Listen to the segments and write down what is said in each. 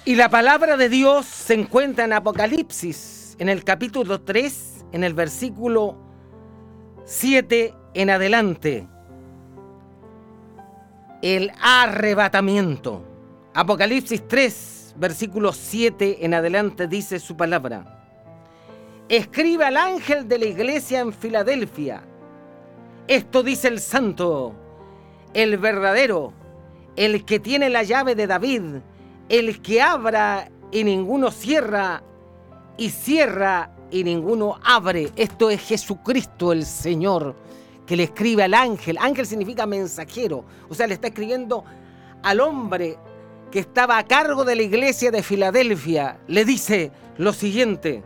Y la palabra de Dios se encuentra en Apocalipsis, en el capítulo 3, en el versículo 7 en adelante. El arrebatamiento. Apocalipsis 3, versículo 7 en adelante dice su palabra. Escribe al ángel de la iglesia en Filadelfia. Esto dice el santo, el verdadero, el que tiene la llave de David, el que abra y ninguno cierra, y cierra y ninguno abre. Esto es Jesucristo el Señor, que le escribe al ángel. Ángel significa mensajero, o sea, le está escribiendo al hombre que estaba a cargo de la iglesia de Filadelfia. Le dice lo siguiente: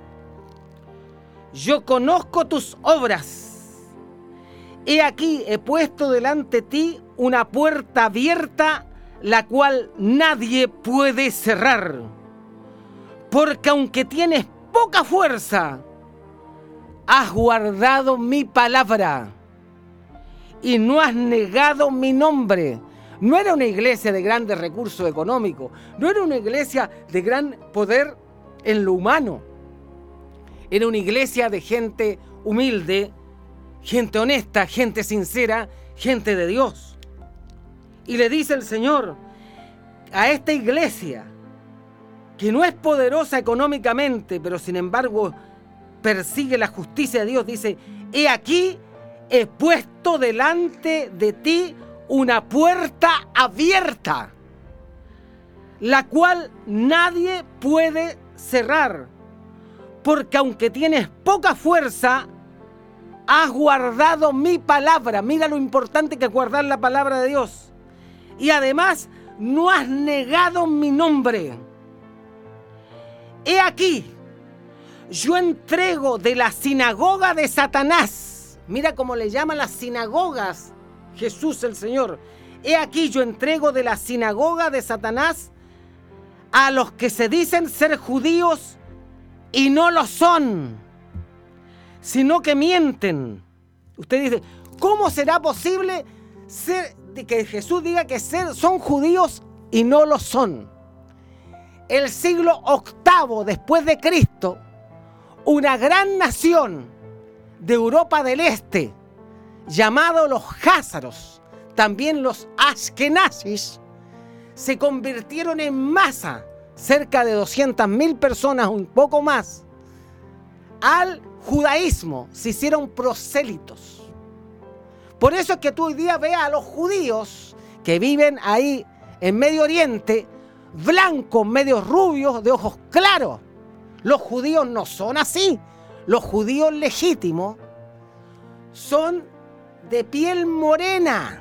yo conozco tus obras. He aquí, he puesto delante de ti una puerta abierta, la cual nadie puede cerrar. Porque aunque tienes poca fuerza, has guardado mi palabra y no has negado mi nombre. No era una iglesia de grandes recursos económicos, no era una iglesia de gran poder en lo humano. Era una iglesia de gente humilde, gente honesta, gente sincera, gente de Dios. Y le dice el Señor a esta iglesia, que no es poderosa económicamente, pero sin embargo persigue la justicia de Dios, dice: he aquí, he puesto delante de ti una puerta abierta, la cual nadie puede cerrar, porque aunque tienes poca fuerza, has guardado mi palabra. Mira lo importante que es guardar la palabra de Dios. Y además, no has negado mi nombre. He aquí, yo entrego de la sinagoga de Satanás. Mira cómo le llaman las sinagogas Jesús el Señor. He aquí, yo entrego de la sinagoga de Satanás a los que se dicen ser judíos y no lo son, sino que mienten. Usted dice, ¿cómo será posible que Jesús diga que son judíos y no lo son? El siglo VIII después de Cristo, una gran nación de Europa del Este, llamado los jázaros, también los ashkenazis, se convirtieron en masa, cerca de 200.000 personas, un poco más, al judaísmo. Se hicieron prosélitos. Por eso es que tú hoy día ves a los judíos que viven ahí en Medio Oriente, blancos, medios rubios, de ojos claros. Los judíos no son así. Los judíos legítimos son de piel morena.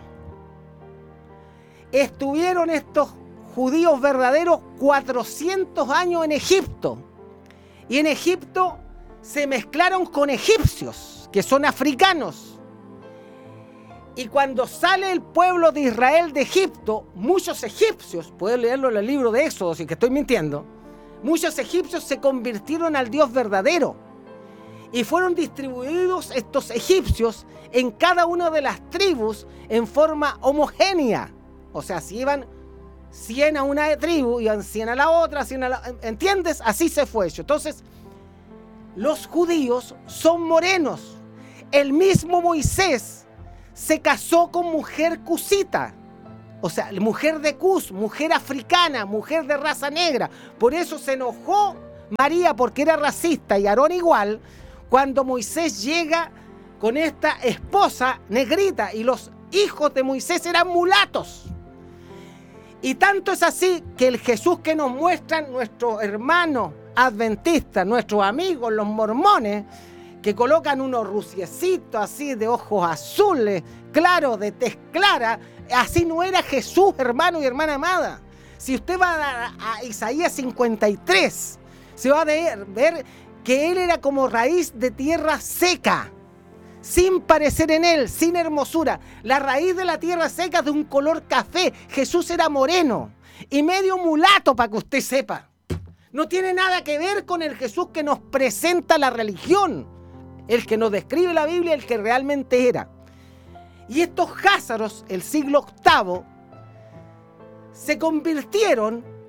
Estuvieron estos judíos verdaderos 400 años en Egipto. Y en Egipto se mezclaron con egipcios, que son africanos. Y cuando sale el pueblo de Israel de Egipto, muchos egipcios, pueden leerlo en el libro de Éxodo, si que estoy mintiendo, muchos egipcios se convirtieron al Dios verdadero. Y fueron distribuidos estos egipcios en cada una de las tribus en forma homogénea. O sea, si iban 100 a una tribu, iban 100 a la otra, 100 a la... ¿Entiendes? Así se fue hecho. Entonces, los judíos son morenos. El mismo Moisés se casó con mujer cusita, o sea, mujer de Cus, mujer africana, mujer de raza negra. Por eso se enojó María, porque era racista, y Aarón igual, cuando Moisés llega con esta esposa negrita, y los hijos de Moisés eran mulatos. Y tanto es así que el Jesús que nos muestran nuestros hermanos adventistas, nuestros amigos, los mormones, que colocan unos ruciecitos así de ojos azules, claros, de tez clara, así no era Jesús, hermano y hermana amada. Si usted va a Isaías 53, se va a ver que él era como raíz de tierra seca, sin parecer en él, sin hermosura. La raíz de la tierra seca de un color café. Jesús era moreno y medio mulato, para que usted sepa. No tiene nada que ver con el Jesús que nos presenta la religión, el que nos describe la Biblia, el que realmente era. Y estos jázaros, el siglo VIII, se convirtieron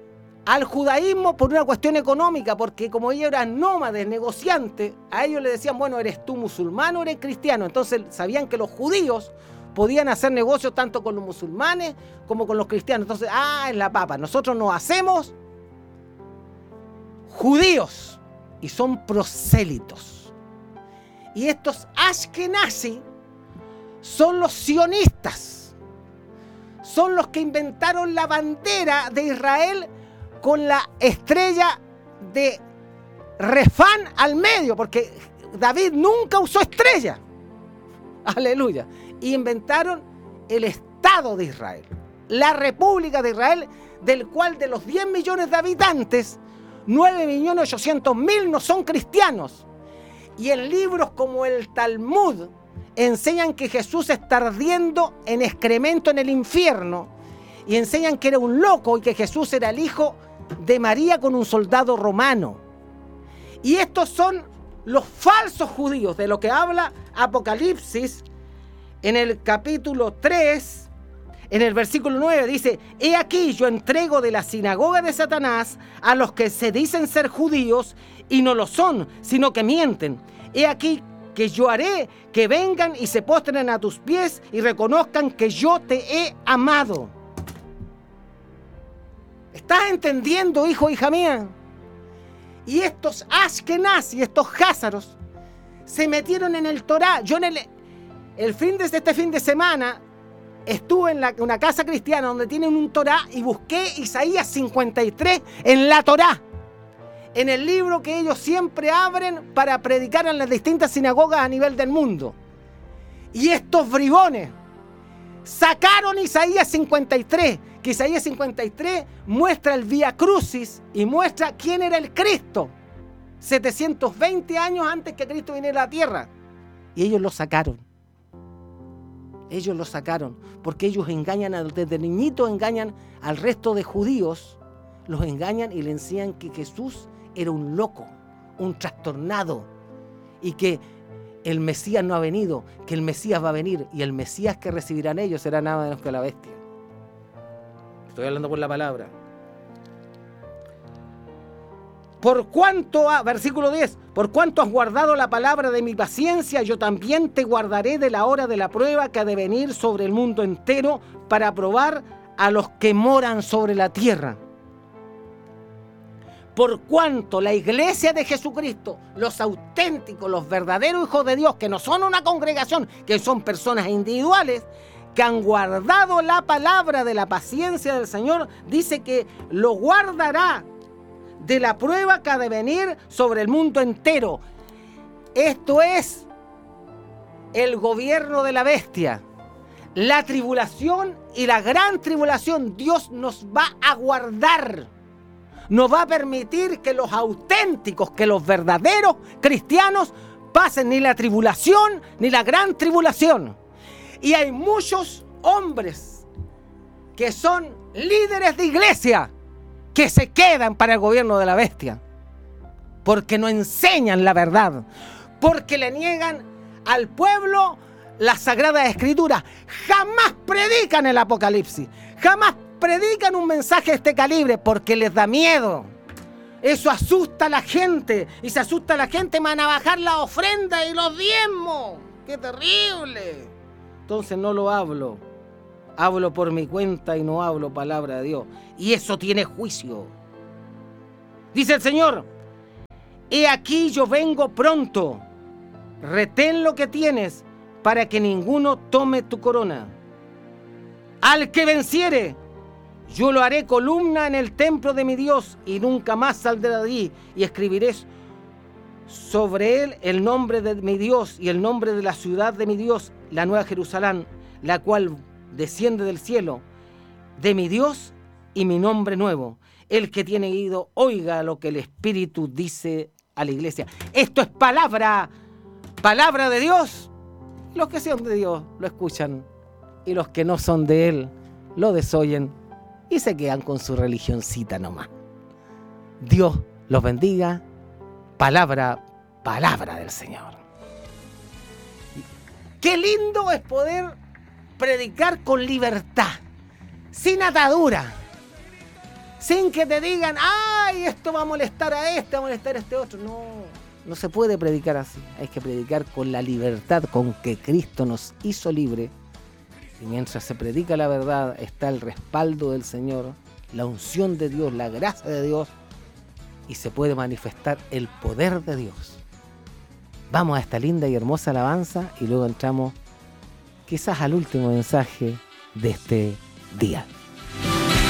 al judaísmo por una cuestión económica, porque como ellos eran nómades, negociantes, a ellos les decían, bueno, ¿eres tú musulmán o eres cristiano? Entonces sabían que los judíos podían hacer negocios tanto con los musulmanes como con los cristianos. Entonces, es la papa, nosotros nos hacemos judíos y son prosélitos. Y estos ashkenazi son los sionistas, son los que inventaron la bandera de Israel con la estrella de Refán al medio, porque David nunca usó estrella. Aleluya. Y inventaron el Estado de Israel, la República de Israel, del cual de los 10 millones de habitantes, 9.800.000 no son cristianos. Y en libros como el Talmud enseñan que Jesús está ardiendo en excremento en el infierno, y enseñan que era un loco y que Jesús era el hijo de María con un soldado romano. Y estos son los falsos judíos de lo que habla Apocalipsis en el capítulo 3, en el versículo 9, dice: he aquí yo entrego de la sinagoga de Satanás a los que se dicen ser judíos y no lo son, sino que mienten. He aquí que yo haré que vengan y se postren a tus pies y reconozcan que yo te he amado. ¿Estás entendiendo, hijo, hija mía? Y estos ashkenazis, estos házaros, se metieron en el Torá. Yo este fin de semana estuve en una casa cristiana donde tienen un Torá y busqué Isaías 53 en la Torá, en el libro que ellos siempre abren para predicar en las distintas sinagogas a nivel del mundo. Y estos bribones sacaron Isaías 53, que Isaías 53 muestra el Vía Crucis y muestra quién era el Cristo 720 años antes que Cristo viniera a la tierra. Y ellos lo sacaron. Ellos lo sacaron porque ellos engañan, desde niñitos engañan al resto de judíos, los engañan y le enseñan que Jesús era un loco, un trastornado, y que el Mesías no ha venido, que el Mesías va a venir, y el Mesías que recibirán ellos será nada menos que la bestia. Estoy hablando por la palabra. Versículo 10, por cuanto has guardado la palabra de mi paciencia, yo también te guardaré de la hora de la prueba que ha de venir sobre el mundo entero para probar a los que moran sobre la tierra. Por cuanto la iglesia de Jesucristo, los auténticos, los verdaderos hijos de Dios, que no son una congregación, que son personas individuales, que han guardado la palabra de la paciencia del Señor, dice que lo guardará de la prueba que ha de venir sobre el mundo entero. Esto es el gobierno de la bestia, la tribulación y la gran tribulación. Dios nos va a guardar. No va a permitir que los auténticos, que los verdaderos cristianos pasen ni la tribulación ni la gran tribulación. Y hay muchos hombres que son líderes de iglesia que se quedan para el gobierno de la bestia porque no enseñan la verdad, porque le niegan al pueblo la Sagrada Escritura. Jamás predican el Apocalipsis, jamás predican un mensaje de este calibre porque les da miedo. Eso asusta a la gente, y si asusta a la gente van a bajar la ofrenda y los diezmos. ¡Qué terrible! Entonces no lo hablo. Hablo por mi cuenta y no hablo palabra de Dios. Y eso tiene juicio. Dice el Señor: he aquí yo vengo pronto. Retén lo que tienes para que ninguno tome tu corona. Al que venciere, yo lo haré columna en el templo de mi Dios y nunca más saldrá de allí, y escribiré sobre él el nombre de mi Dios y el nombre de la ciudad de mi Dios, la nueva Jerusalén, la cual desciende del cielo, de mi Dios, y mi nombre nuevo. El que tiene oído, oiga lo que el Espíritu dice a la iglesia. Esto es palabra de Dios. Los que son de Dios lo escuchan, y los que no son de Él lo desoyen y se quedan con su religioncita nomás. Dios los bendiga. Palabra del Señor. Qué lindo es poder predicar con libertad, sin atadura, sin que te digan, ¡ay, esto va a molestar a este, va a molestar a este otro! No, no se puede predicar así. Hay que predicar con la libertad con que Cristo nos hizo libre. Y mientras se predica la verdad, está el respaldo del Señor, la unción de Dios, la gracia de Dios, y se puede manifestar el poder de Dios. Vamos a esta linda y hermosa alabanza y luego entramos quizás al último mensaje de este día.